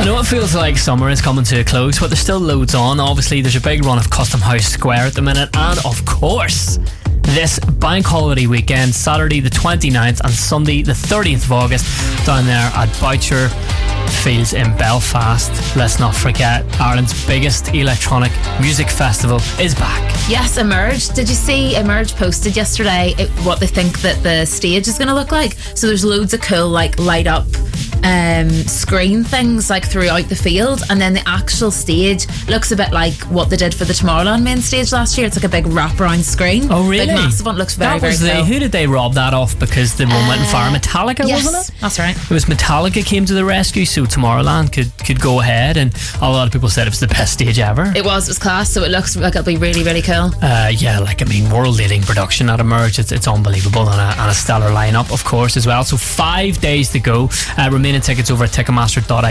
I know it feels like summer is coming to a close, but there's still loads on. Obviously, there's a big run of Custom House Square at the minute, and of course, this bank holiday weekend, Saturday the 29th and Sunday the 30th of August, down there at Boucher Fields in Belfast. Let's not forget, Ireland's biggest electronic music festival is back. Yes, Emerge. Did you see Emerge posted yesterday what they think that the stage is going to look like? So there's loads of cool like light up screen things like throughout the field, and then the actual stage looks a bit like what they did for the Tomorrowland main stage last year. It's like a big wraparound screen. Oh really? Big massive one. Looks very, very cool. Who did they rob that off because the one went in fire? Metallica, yes, wasn't it? That's right. It was Metallica came to the rescue, so Tomorrowland could go ahead, and a lot of people said it was the best stage ever. It was class, so it looks like it'll be really, really cool. Yeah, like I mean, world-leading production at Emerge. It's unbelievable, and a stellar lineup, of course, as well. So 5 days to go. Remaining tickets over at Ticketmaster.ie.